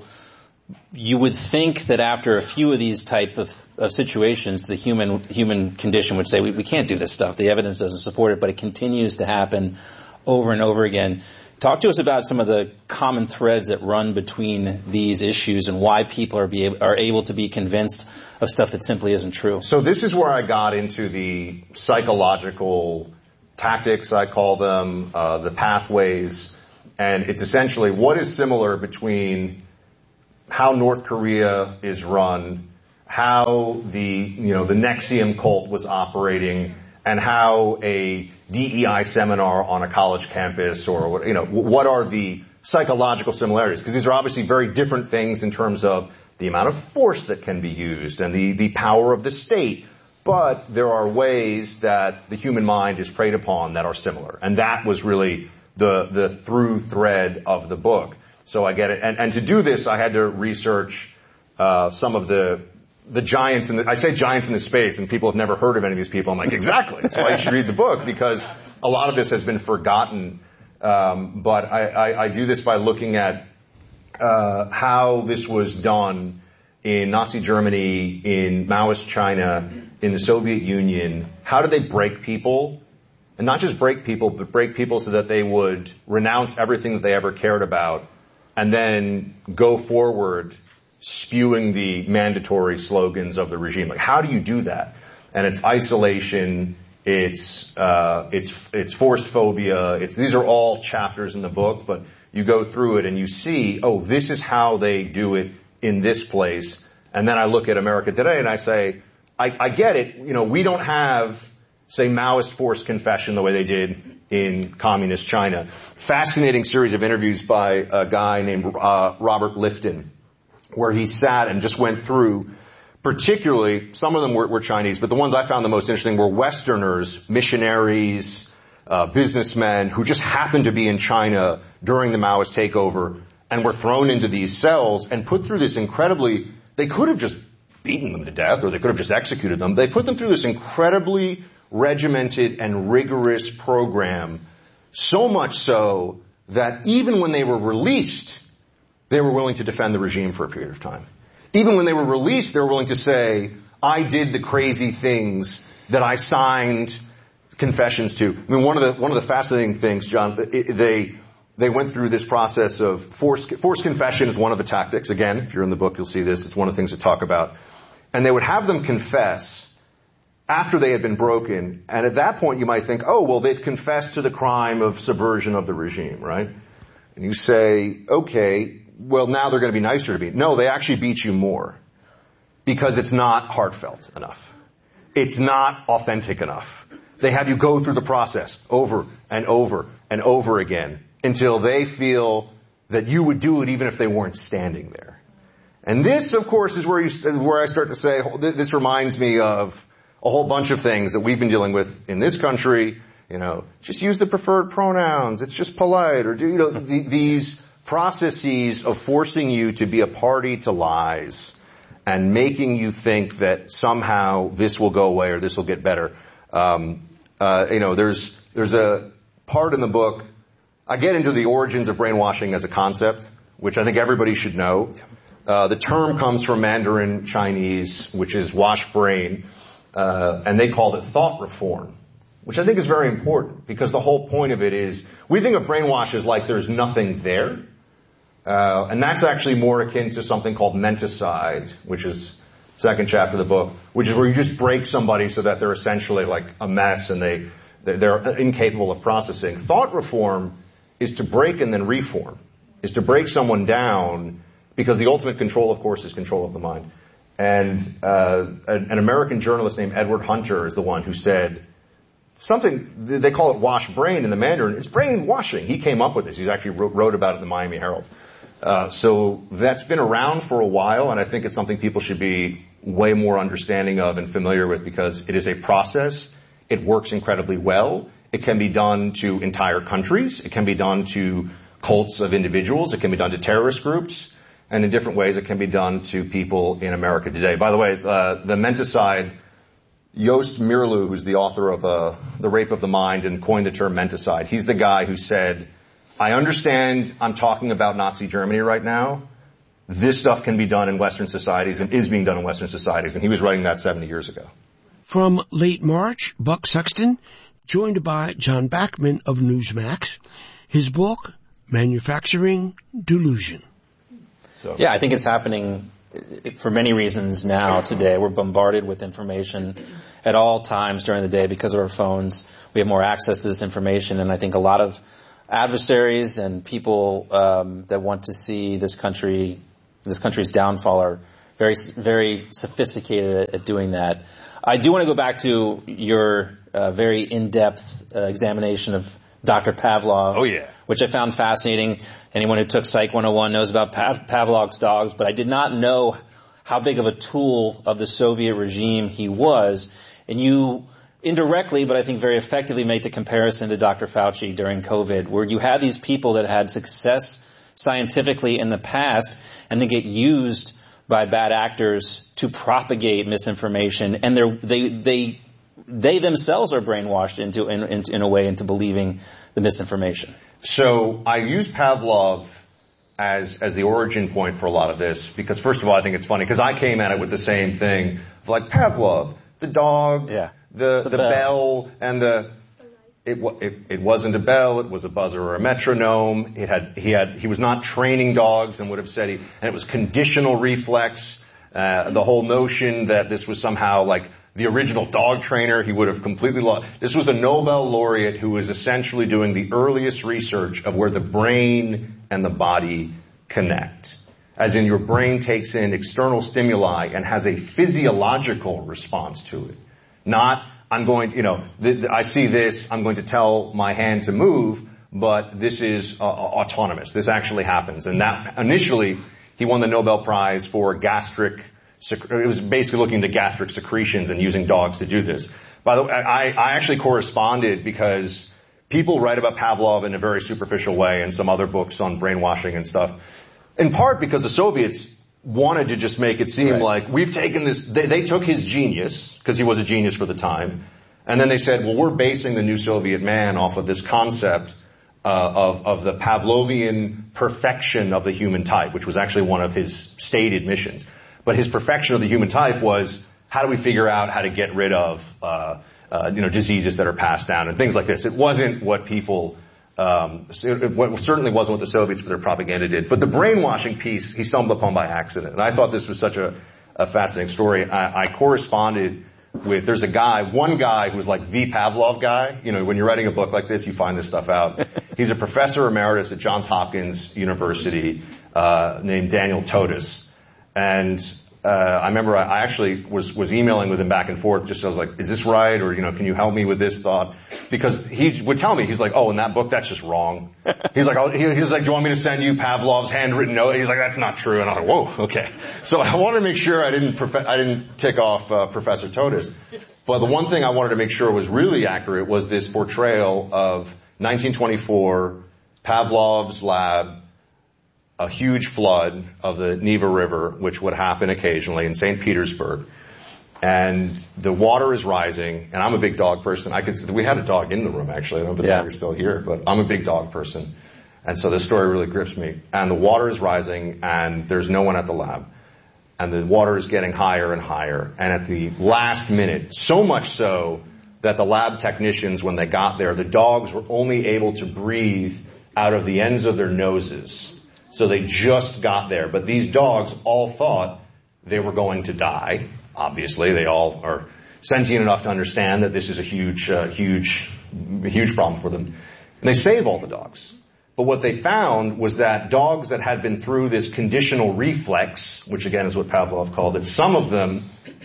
You would think that after a few of these type of, of situations, the human human condition would say, we, we can't do this stuff. The evidence doesn't support it, but it continues to happen over and over again. Talk to us about some of the common threads that run between these issues and why people are, be able, are able to be convinced of stuff that simply isn't true. So this is where I got into the psychological tactics, I call them, uh, the pathways, and it's essentially what is similar between how North Korea is run, how the, you know, the NXIVM cult was operating, and how a D E I seminar on a college campus, or, you know, what are the psychological similarities? Because these are obviously very different things in terms of the amount of force that can be used and the, the power of the state. But there are ways that the human mind is preyed upon that are similar. And that was really the, the through thread of the book. So I get it. And, and to do this, I had to research, uh, some of the, the giants in the, I say giants in the space, and people have never heard of any of these people. I'm like, exactly. That's why you should read the book, because a lot of this has been forgotten. Um, but I, I, I do this by looking at, uh, how this was done in Nazi Germany, in Maoist China, in the Soviet Union. How did they break people? And not just break people, but break people so that they would renounce everything that they ever cared about and then go forward spewing the mandatory slogans of the regime. Like, how do you do that? And it's isolation, it's, uh, it's, it's forced phobia, it's, these are all chapters in the book, but you go through it and you see, oh, this is how they do it in this place. And then I look at America today and I say, I, I get it. You know, we don't have, say, Maoist forced confession the way they did in communist China. Fascinating series of interviews by a guy named uh, Robert Lifton, where he sat and just went through, particularly, some of them were, were Chinese, but the ones I found the most interesting were Westerners, missionaries, uh, businessmen who just happened to be in China during the Maoist takeover and were thrown into these cells and put through this incredibly, they could have just beaten them to death, or they could have just executed them. They put them through this incredibly regimented and rigorous program, so much so that even when they were released, they were willing to defend the regime for a period of time. Even when they were released, they were willing to say, I did the crazy things that I signed confessions to. I mean, one of the, one of the fascinating things, John, it, they, they went through this process of forced, forced confession is one of the tactics. Again, if you're in the book, you'll see this. It's one of the things to talk about. And they would have them confess after they had been broken. And at that point, you might think, oh, well, they've confessed to the crime of subversion of the regime, right? And you say, okay, well, now they're going to be nicer to me. No, they actually beat you more because it's not heartfelt enough. It's not authentic enough. They have you go through the process over and over and over again until they feel that you would do it even if they weren't standing there. And this, of course, is where you, where I start to say, this reminds me of a whole bunch of things that we've been dealing with in this country. You know, just use the preferred pronouns. It's just polite. Or do, you know, the, these processes of forcing you to be a party to lies and making you think that somehow this will go away or this will get better. Um, uh, you know, there's, there's a part in the book, I get into the origins of brainwashing as a concept, which I think everybody should know. Uh, the term comes from Mandarin Chinese, which is wash brain, uh, and they called it thought reform, which I think is very important because the whole point of it is we think of brainwash as like there's nothing there. Uh, and that's actually more akin to something called menticide, which is second chapter of the book, which is where you just break somebody so that they're essentially like a mess and they, they're incapable of processing. Thought reform is to break and then reform, is to break someone down because the ultimate control, of course, is control of the mind. And uh, an, an American journalist named Edward Hunter is the one who said something, they call it wash brain in the Mandarin. It's brainwashing. He came up with this. He actually wrote, wrote about it in the Miami Herald. Uh, so that's been around for a while, and I think it's something people should be way more understanding of and familiar with because it is a process. It works incredibly well. It can be done to entire countries. It can be done to cults of individuals. It can be done to terrorist groups. And in different ways, it can be done to people in America today. By the way, uh, the menticide, Joost Meerloo, who's the author of uh, The Rape of the Mind and coined the term menticide, he's the guy who said, I understand I'm talking about Nazi Germany right now. This stuff can be done in Western societies and is being done in Western societies. And he was writing that seventy years ago. From late March, Buck Sexton, joined by John Bachman of Newsmax. His book, manufacturing delusion. So. Yeah, I think it's happening for many reasons now today. We're bombarded with information at all times during the day because of our phones. We have more access to this information, and I think a lot of adversaries and people um, that want to see this country, this country's downfall, are very, very sophisticated at, at doing that. I do want to go back to your uh, very in-depth uh, examination of Doctor Pavlov. Oh, yeah. Which I found fascinating. Anyone who took Psych one oh one knows about Pav- Pavlov's dogs, but I did not know how big of a tool of the Soviet regime he was. And you indirectly, but I think very effectively, make the comparison to Doctor Fauci during COVID, where you had these people that had success scientifically in the past and they get used by bad actors to propagate misinformation, and they're, they they they themselves are brainwashed into in, in, in a way into believing the misinformation. So I use Pavlov as as the origin point for a lot of this because, first of all, I think it's funny because I came at it with the same thing of like Pavlov, the dog, yeah. the the, the bell. bell, and the it, it it wasn't a bell, it was a buzzer or a metronome. It had he had he was not training dogs and would have said he and it was conditional reflex. Uh, the whole notion that this was somehow like the original dog trainer, he would have completely lost. This was a Nobel laureate who was essentially doing the earliest research of where the brain and the body connect. As in your brain takes in external stimuli and has a physiological response to it. Not, I'm going to, you know, th- th- I see this, I'm going to tell my hand to move, but this is uh, autonomous. This actually happens. And that, initially, he won the Nobel Prize for gastric It was basically looking into gastric secretions and using dogs to do this. By the way, I, I actually corresponded because people write about Pavlov in a very superficial way in some other books on brainwashing and stuff. In part because the Soviets wanted to just make it seem right. like we've taken this, they, they took his genius, because he was a genius for the time, and then they said, well, we're basing the new Soviet man off of this concept uh, of, of the Pavlovian perfection of the human type, which was actually one of his stated missions. But his perfection of the human type was, how do we figure out how to get rid of, uh, uh, you know, diseases that are passed down and things like this. It wasn't what people, um, it, it certainly wasn't what the Soviets for their propaganda did. But the brainwashing piece, he stumbled upon by accident. And I thought this was such a, a fascinating story. I, I corresponded with, there's a guy, one guy who's like the Pavlov guy. You know, when you're writing a book like this, you find this stuff out. He's a professor emeritus at Johns Hopkins University, uh, named Daniel Totis. And uh, I remember I, I actually was was emailing with him back and forth, just so I was like, is this right? Or, you know, can you help me with this thought? Because he would tell me, he's like, oh, in that book, that's just wrong. He's like, oh, he, he's like, do you want me to send you Pavlov's handwritten note? He's like, that's not true. And I was like, whoa, okay. So I wanted to make sure I didn't prof- I didn't tick off uh, Professor Totis. But the one thing I wanted to make sure was really accurate was this portrayal of nineteen twenty-four, Pavlov's lab, a huge flood of the Neva River, which would happen occasionally in Saint Petersburg. And the water is rising, and I'm a big dog person. I could, we had a dog in the room, actually. I don't know if the yeah. dog is still here, but I'm a big dog person. And so this story really grips me. And the water is rising, and there's no one at the lab. And the water is getting higher and higher. And at the last minute, so much so that the lab technicians, when they got there, the dogs were only able to breathe out of the ends of their noses. So they just got there. But these dogs all thought they were going to die. Obviously, they all are sentient enough to understand that this is a huge, uh, huge, huge problem for them. And they save all the dogs. But what they found was that dogs that had been through this conditional reflex, which again is what Pavlov called it, some of them,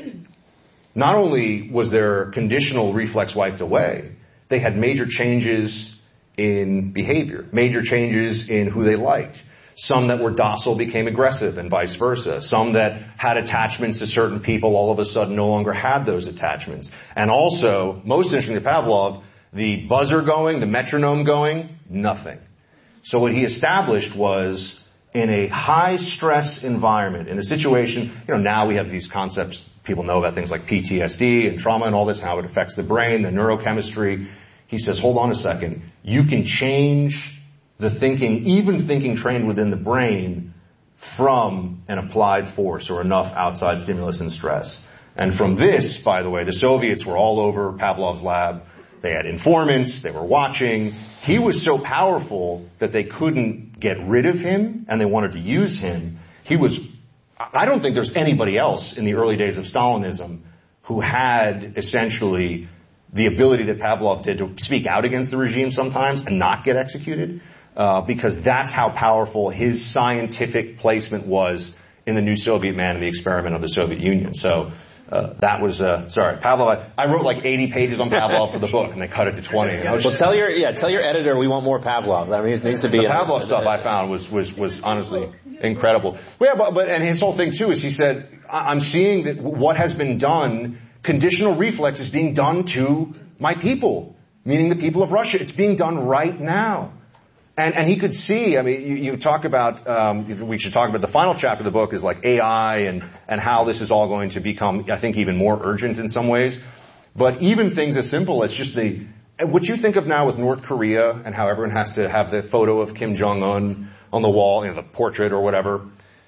not only was their conditional reflex wiped away, they had major changes in behavior, major changes in who they liked. Some that were docile became aggressive and vice versa. Some that had attachments to certain people all of a sudden no longer had those attachments. And also, most interesting to Pavlov, the buzzer going, the metronome going, nothing. So what he established was in a high stress environment, in a situation, you know, now we have these concepts, people know about things like P T S D and trauma and all this, how it affects the brain, the neurochemistry. He says, hold on a second. You can change the thinking, even thinking trained within the brain, from an applied force or enough outside stimulus and stress. And from this, by the way, the Soviets were all over Pavlov's lab. they had informants, they were watching. He was so powerful that they couldn't get rid of him, and they wanted to use him. He was, I don't think there's anybody else in the early days of Stalinism who had essentially the ability that Pavlov did to speak out against the regime sometimes and not get executed, uh, because that's how powerful his scientific placement was in the new Soviet man and the experiment of the Soviet Union. So uh, that was, uh, sorry, Pavlov, I, I wrote like eighty pages on Pavlov for the book, and they cut it to twenty. Well, just, tell your, yeah, tell your editor we want more Pavlov. I mean, it needs to be. The Pavlov stuff I found was, was, was honestly incredible. Yeah, but, but, and his whole thing too is he said, I'm seeing that what has been done, conditional reflex is being done to my people, meaning the people of Russia. It's being done right now. And, and he could see, I mean, you, you talk about, um, we should talk about the final chapter of the book is like A I and, and how this is all going to become, I think, even more urgent in some ways. But even things as simple as just the, what you think of now with North Korea and how everyone has to have the photo of Kim Jong-un on the wall, you know, the portrait or whatever.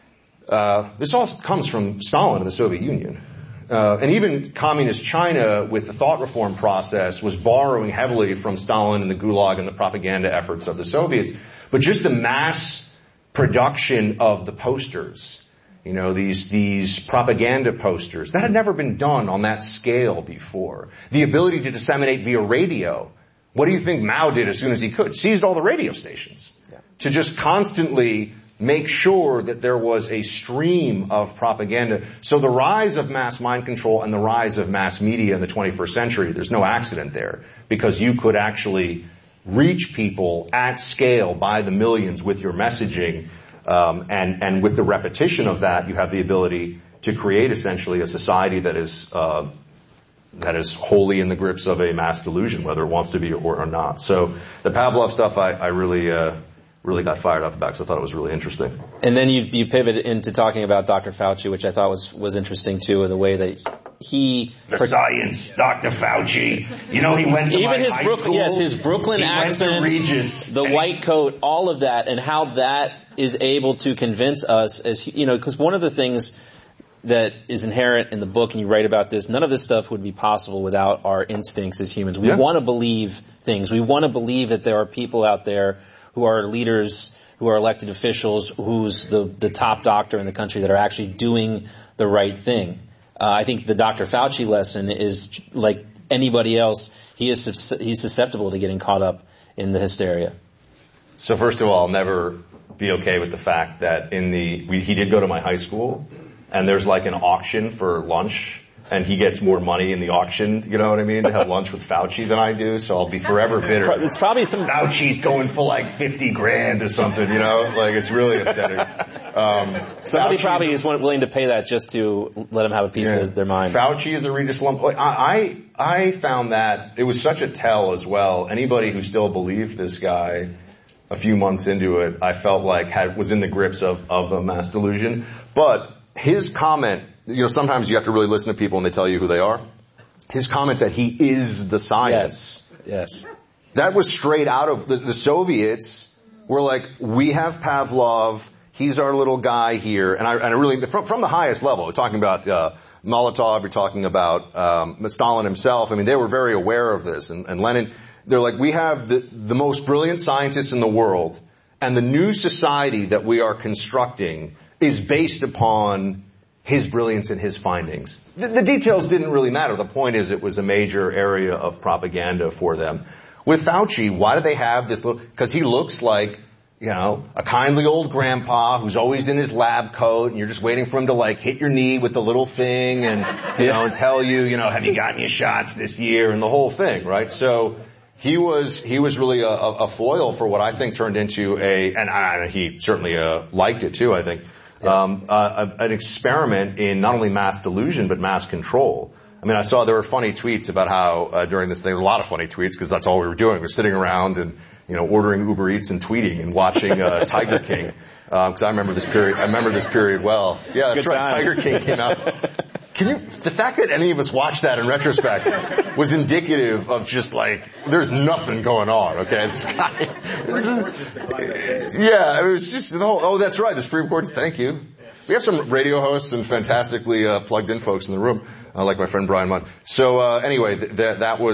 Uh, this all comes from Stalin and the Soviet Union. Uh, and even communist China, with the thought reform process, was borrowing heavily from Stalin and the Gulag and the propaganda efforts of the Soviets. But just the mass production of the posters, you know, these, these propaganda posters, that had never been done on that scale before. The ability to disseminate via radio. What do you think Mao did as soon as he could? Seized all the radio stations. Yeah. To just constantly make sure that there was a stream of propaganda. So the rise of mass mind control and the rise of mass media in the twenty-first century, there's no accident there, because you could actually reach people at scale by the millions with your messaging, um, and, and with the repetition of that, you have the ability to create essentially a society that is, uh, that is wholly in the grips of a mass delusion, whether it wants to be or, or not. So the Pavlov stuff, I, I really, uh, really got fired up about because I thought it was really interesting. And then you you pivot into talking about Doctor Fauci, which I thought was was interesting too, the way that he the per- science, Doctor Fauci. You know, he went to even my his high Brooklyn, school. yes, his Brooklyn he accent, went to Regis, the white coat, all of that, and how that is able to convince us as you know, because one of the things that is inherent in the book, and you write about this, none of this stuff would be possible without our instincts as humans. We yeah. want to believe things. We want to believe that there are people out there who are leaders, who are elected officials, who's the, the top doctor in the country that are actually doing the right thing. Uh, I think the Doctor Fauci lesson is like anybody else. He is he's susceptible to getting caught up in the hysteria. So first of all, I'll never be okay with the fact that in the we, he did go to my high school, and there's like an auction for lunch. And he gets more money in the auction, you know what I mean, to have lunch with Fauci than I do, so I'll be forever bitter. It's probably some... Fauci's going for like fifty grand or something, you know, like it's really upsetting. Um, Somebody Fauci's probably is willing to pay that just to let him have a piece yeah. of their mind. Fauci is a Regis lump. I, I, I found that it was such a tell as well. Anybody who still believed this guy a few months into it, I felt like had, was in the grips of, of a mass delusion. But his comment, you know, sometimes you have to really listen to people and they tell you who they are. His comment that he is the science. Yes. Yes. That was straight out of the, the Soviets were like, we have Pavlov. He's our little guy here. And I, and I really, from, from the highest level, we're talking about, uh, Molotov, you're talking about, um, Stalin himself. I mean, they were very aware of this. And, and Lenin, they're like, we have the, the most brilliant scientists in the world, and the new society that we are constructing is based upon his brilliance and his findings. The, the details didn't really matter. The point is it was a major area of propaganda for them. With Fauci, why do they have this little, because he looks like, you know, a kindly old grandpa who's always in his lab coat, and you're just waiting for him to like hit your knee with the little thing and, you know, and tell you, you know, have you gotten your shots this year and the whole thing, right? So he was, he was really a, a foil for what I think turned into a, and I, he certainly uh, liked it too, I think. Um, uh, an experiment in not only mass delusion, but mass control. I mean, I saw there were funny tweets about how, uh, during this thing, there were a lot of funny tweets because that's all we were doing. We were sitting around and, you know, ordering Uber Eats and tweeting and watching, uh, Tiger King. Um, cause I remember this period, I remember this period well. Yeah, that's Good right. Times. Tiger King came out. Can you, the fact that any of us watched that in retrospect was indicative of just like, there's nothing going on, okay? This guy, this is, yeah, it was just the whole, oh, that's right, the Supreme Court's, thank you. We have some radio hosts and fantastically, uh, plugged in folks in the room, uh, like my friend Brian Munn. So, uh, anyway, th- that, that was,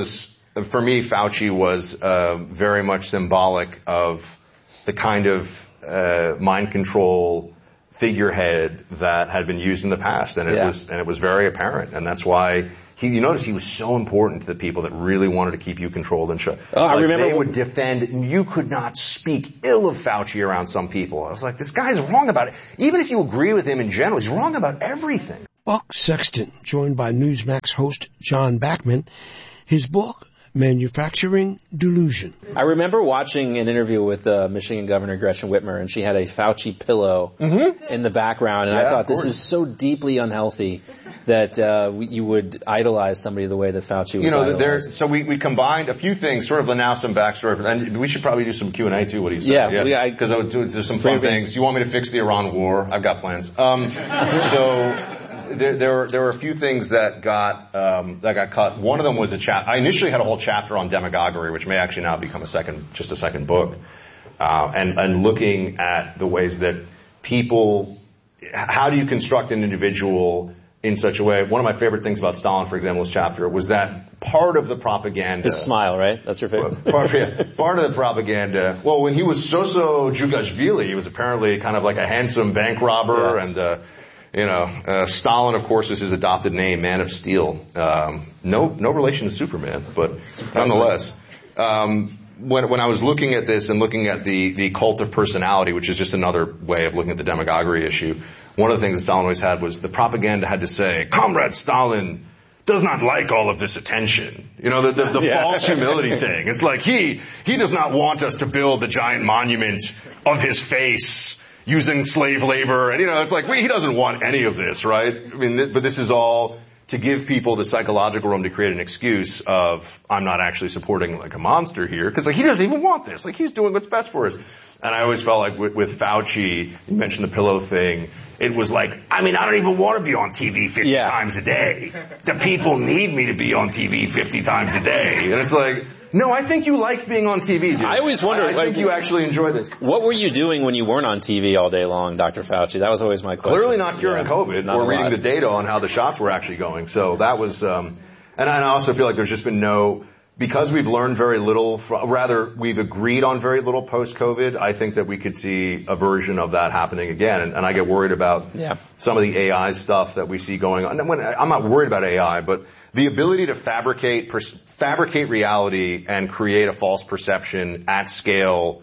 for me, Fauci was uh, very much symbolic of the kind of uh, mind control figurehead that had been used in the past, and it yeah. was and it was very apparent, and that's why he. You notice he was so important to the people that really wanted to keep you controlled and shut. Oh, like I remember they would defend. You could not speak ill of Fauci around some people. I was like, this guy's wrong about it. Even if you agree with him in general, he's wrong about everything. Buck Sexton, joined by Newsmax host John Bachman. His book, Manufacturing Delusion. I remember watching an interview with uh, Michigan Governor Gretchen Whitmer, and she had a Fauci pillow mm-hmm. in the background, and yeah, I thought this is so deeply unhealthy that uh, you would idolize somebody the way that Fauci was You know, idolized. there, so we, we combined a few things, sort of now some backstory, and we should probably do some Q and A too, what he said. Yeah, because yeah, there's some fun things. You want me to fix the Iran war? I've got plans. Um, so... There, there were there were a few things that got um, that got cut. One of them was a chap. I initially had a whole chapter on demagoguery, which may actually now become a second, just a second book, uh, and and looking at the ways that people. How do you construct an individual in such a way? One of my favorite things about Stalin, for example, this chapter was that part of the propaganda. His smile, right? That's your favorite. Part, yeah, part of the propaganda. Well, when he was Soso Djugashvili, he was apparently kind of like a handsome bank robber yes. and. Uh, You know, uh, Stalin, of course, is his adopted name, Man of Steel. Um, no, no relation to Superman, but nonetheless, um, when when I was looking at this and looking at the the cult of personality, which is just another way of looking at the demagoguery issue, one of the things that Stalin always had was the propaganda had to say, "Comrade Stalin does not like all of this attention." You know, the the, the yeah. false humility thing. It's like he he does not want us to build the giant monument of his face. Using slave labor, and you know, it's like he doesn't want any of this, right? I mean, th- but this is all to give people the psychological room to create an excuse of I'm not actually supporting like a monster here because like he doesn't even want this, like he's doing what's best for us. And I always felt like with, with Fauci, you mentioned the pillow thing. It was like, I mean, I don't even want to be on T V fifty yeah. times a day. The people need me to be on T V fifty times a day, and it's like. No, I think you like being on T V, dude. I always wondered. I, I think like, you actually enjoy this. What were you doing when you weren't on T V all day long, Doctor Fauci? That was always my question. Clearly not curing yeah, COVID not or reading the data on how the shots were actually going. So that was, um, and I also feel like there's just been no, because we've learned very little, from, rather we've agreed on very little post-COVID, I think that we could see a version of that happening again. And, and I get worried about yeah. some of the A I stuff that we see going on. And when, I'm not worried about A I, but the ability to fabricate, per, fabricate reality and create a false perception at scale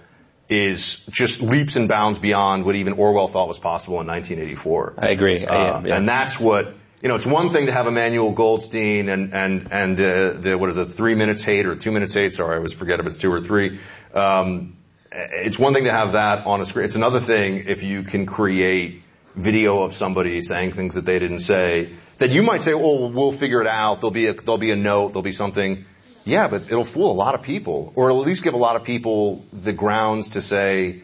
is just leaps and bounds beyond what even Orwell thought was possible in nineteen eighty-four. I agree. Uh, I, yeah. And that's what, you know, it's one thing to have Emmanuel Goldstein and, and, and, uh, the, what is it, three minutes hate or two minutes hate. Sorry, I always forget if it's two or three. Um, it's one thing to have that on a screen. It's another thing if you can create video of somebody saying things that they didn't say. That you might say, oh, we'll figure it out. There'll be a, there'll be a note. There'll be something. Yeah, but it'll fool a lot of people, or it'll at least give a lot of people the grounds to say,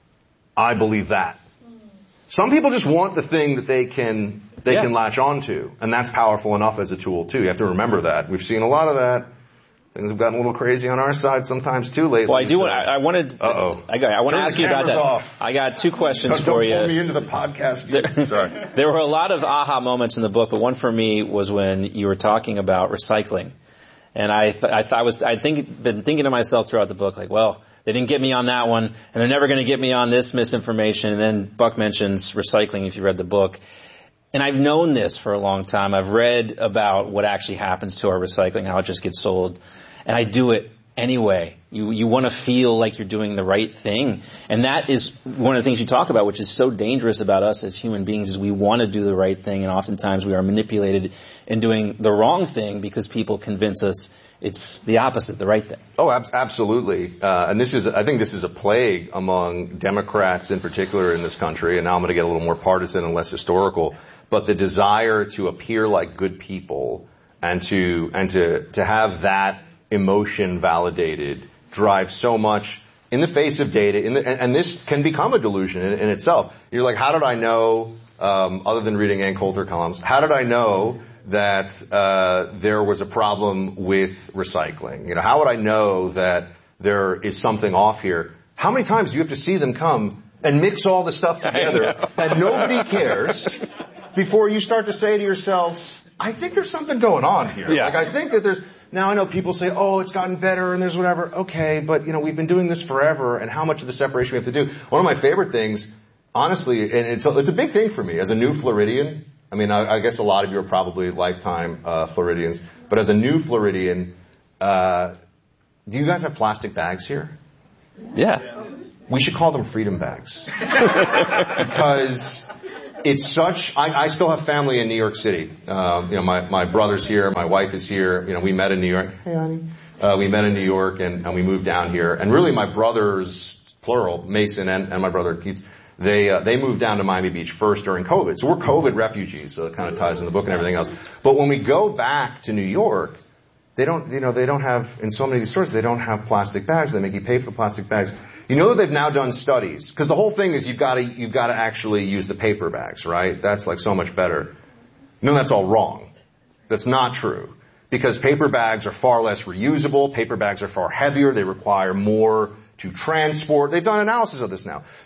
I believe that. Some people just want the thing that they can, they yeah. can latch onto. And that's powerful enough as a tool too. You have to remember that. We've seen a lot of that. Things have gotten a little crazy on our side sometimes too lately. Well, I do. So. I, I wanted. Uh-oh. I got. I want to ask you about that. Off. I got two questions don't, for don't you. Pull me into the podcast. There, Sorry. There were a lot of aha moments in the book, but one for me was when you were talking about recycling, and I, th- I, th- I was, I think, been thinking to myself throughout the book, like, well, they didn't get me on that one, and they're never going to get me on this misinformation. And then Buck mentions recycling. If you read the book. And I've known this for a long time. I've read about what actually happens to our recycling, how it just gets sold. And I do it anyway. You you want to feel like you're doing the right thing. And that is one of the things you talk about, which is so dangerous about us as human beings, is we want to do the right thing, and oftentimes we are manipulated in doing the wrong thing because people convince us it's the opposite, the right thing. Oh, ab- absolutely. Uh, and this is, I think this is a plague among Democrats in particular in this country, and now I'm going to get a little more partisan and less historical, but the desire to appear like good people and to, and to, to have that emotion validated drives so much in the face of data, in the, and, and this can become a delusion in, in itself. You're like, how did I know, um, other than reading Ann Coulter columns, how did I know that uh there was a problem with recycling? You know, how would I know that there is something off here? How many times do you have to see them come and mix all the stuff together and nobody cares before you start to say to yourself, I think there's something going on here. Yeah. Like, I think that there's, Now I know people say, oh, it's gotten better and there's whatever. Okay, but you know, we've been doing this forever, and how much of the separation we have to do. One of my favorite things, honestly, and it's a, it's a big thing for me as a new Floridian. I mean, I, I guess a lot of you are probably lifetime uh, Floridians, but as a new Floridian, uh, do you guys have plastic bags here? Yeah. We should call them freedom bags. Because it's such, I, I still have family in New York City. Um, you know, my, my brother's here, my wife is here, you know, we met in New York. Hey, honey. Uh, we met in New York and, and we moved down here. And really my brothers, plural, Mason and, and my brother Keith, they, uh, they moved down to Miami Beach first during COVID. So we're COVID refugees, so it kind of ties in the book and everything else. But when we go back to New York, they don't, you know, they don't have, in so many of these stores, they don't have plastic bags. They make you pay for plastic bags. You know that they've now done studies, because the whole thing is you've got to, you've got to actually use the paper bags, right? That's like so much better. No, that's all wrong. That's not true. Because paper bags are far less reusable. Paper bags are far heavier. They require more to transport. They've done analysis of this now.